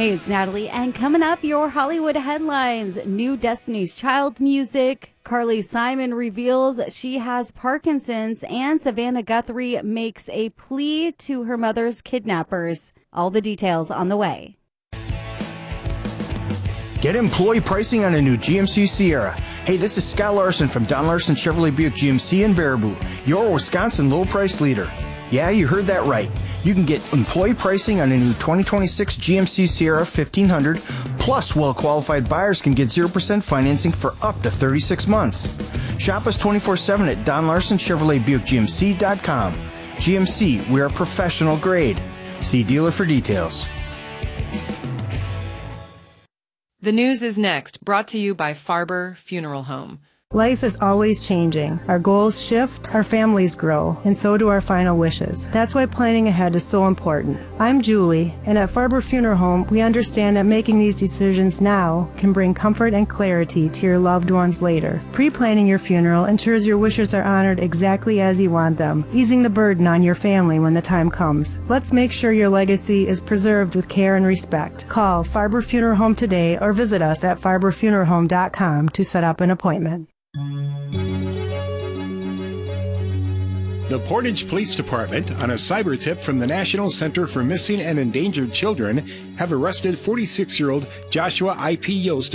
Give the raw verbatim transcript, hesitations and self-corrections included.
Hey, it's Natalie, and coming up, your Hollywood headlines. New Destiny's Child music. Carly Simon reveals she has Parkinson's, and Savannah Guthrie makes a plea to her mother's kidnappers. All the details on the way. Get employee pricing on a new G M C Sierra. Hey, this is Scott Larson from Don Larson Chevrolet Buick G M C in Baraboo, your Wisconsin low price leader. Yeah, you heard that right. You can get employee pricing on a new twenty twenty-six G M C Sierra fifteen hundred, plus well-qualified buyers can get zero percent financing for up to thirty-six months. Shop us twenty-four seven at Don Larson Chevrolet Buick G M C dot com. G M C, we are professional grade. See dealer for details. The news is next, brought to you by Farber Funeral Home. Life is always changing. Our goals shift, our families grow, and so do our final wishes. That's why planning ahead is so important. I'm Julie, and at Farber Funeral Home, we understand that making these decisions now can bring comfort and clarity to your loved ones later. Pre-planning your funeral ensures your wishes are honored exactly as you want them, easing the burden on your family when the time comes. Let's make sure your legacy is preserved with care and respect. Call Farber Funeral Home today or visit us at farber funeral home dot com to set up an appointment. The Portage Police Department, on a cyber tip from the National Center for Missing and Endangered Children, have arrested forty-six-year-old Joshua I P. Yost